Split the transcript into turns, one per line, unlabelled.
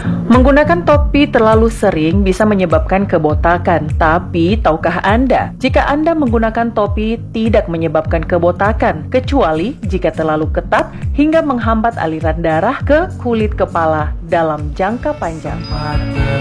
Menggunakan topi terlalu sering bisa menyebabkan kebotakan, tapi tahukah Anda, jika Anda menggunakan topi tidak menyebabkan kebotakan, kecuali jika terlalu ketat hingga menghambat aliran darah ke kulit kepala dalam jangka panjang.